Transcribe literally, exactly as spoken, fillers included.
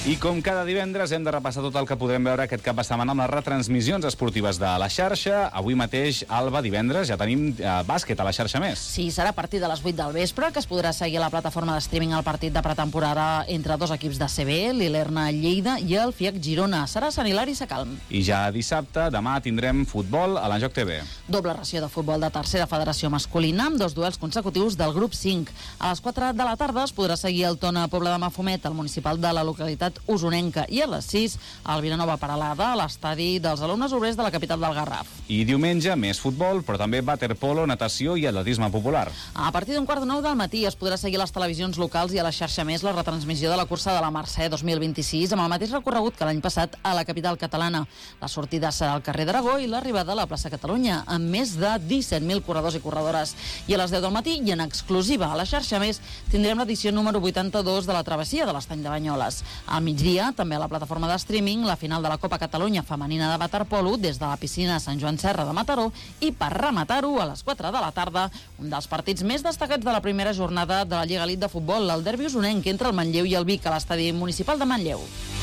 I com cada divendres hem de repassar tot el que podrem veure aquest cap de setmana amb les retransmissions esportives de la xarxa. Avui mateix, Alba, divendres, ja tenim eh, bàsquet a la xarxa més. Sí, serà a partir de les vuit del vespre, que es podrà seguir a la plataforma de streaming el partit de pretemporada entre dos equips de C B, l'Ilerna Lleida i el F I A C Girona. Serà Sant Hilari Sacalm. I ja dissabte, demà, tindrem futbol a l'Enjoc T V. Doble ració de futbol de tercera federació masculina amb dos duels consecutius del grup cinc. A les quatre de la tarda es podrà seguir el Tona Pobla de Mafumet, el municipal de la localitat usonenca, i a les sis el Vilanova Peralada a l'estadi dels alumnes obrers de la capital del Garraf. I diumenge més futbol, però també waterpolo, natació i atletisme popular. A partir d'un quart de nou del matí es podrà seguir a les televisions locals i a la xarxa més la retransmissió de la cursa de la Mercè dos mil vint-i-sis amb el mateix recorregut que l'any passat a la capital catalana. La sortida serà al carrer d'Aragó i l'arribada a la plaça Catalunya amb més de disset mil corredors i corredores. I a les deu del matí i en exclusiva a la xarxa més tindrem l'edició número vuitanta-dos de la travessia de l'Estany de Banyoles. Al migdia, també a la plataforma de streaming, la final de la Copa Catalunya femenina de waterpolo des de la piscina Sant Joan Serra de Mataró, i per rematar-ho a les quatre de la tarda, un dels partits més destacats de la primera jornada de la Lliga Elite de futbol, el derbi usonenc entre el Manlleu i el Vic a l'estadi municipal de Manlleu.